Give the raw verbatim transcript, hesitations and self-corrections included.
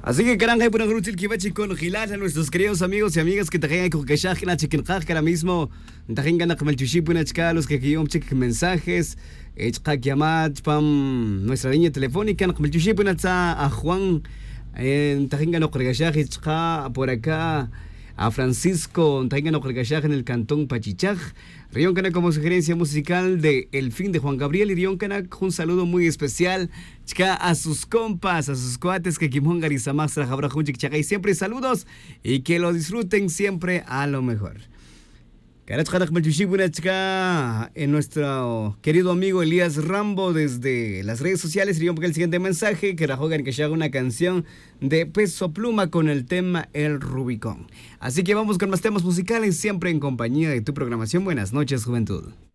Así que caranja, por un que va con Gilar a nuestros queridos amigos y amigas que traen con que ya que chicken que ahora mismo traen ganas con el chuchip una chica los que quieren cheque mensajes echka llamat pam nuestra línea telefónica con el chuchip una a Juan en traen ganas con el echka por acá a Francisco traen ganas con el en el cantón Pachichaj. Rion Canac como sugerencia musical de El Fin de Juan Gabriel y Rion Canac un saludo muy especial chica, a sus compas, a sus cuates que Kimon Garizamastra Jabra Junchik Chacay, siempre saludos y que lo disfruten siempre a lo mejor. En nuestro querido amigo Elías Rambo desde las redes sociales, Rion el siguiente mensaje que Rajogan que haga una canción de Peso Pluma con el tema El Rubicón. Así que vamos con más temas musicales siempre en compañía de tu programación. Buenas noches, juventud.